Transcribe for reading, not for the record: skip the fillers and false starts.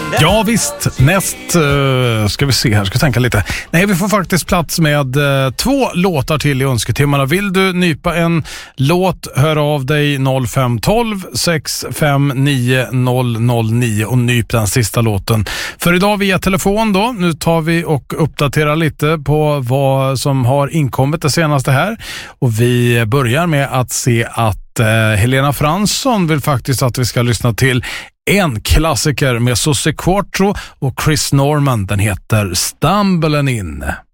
Ja visst, näst ska vi se här, ska tänka lite. Nej, vi får faktiskt plats med 2 låtar till i önsketimmarna. Vill du nypa en låt, hör av dig 0512 659 009 och nyp den sista låten. För idag via telefon då, nu tar vi och uppdaterar lite på vad som har inkommit det senaste här. Och vi börjar med att se att Helena Fransson vill faktiskt att vi ska lyssna till en klassiker med Susie Quattro och Chris Norman. Den heter Stumbling In.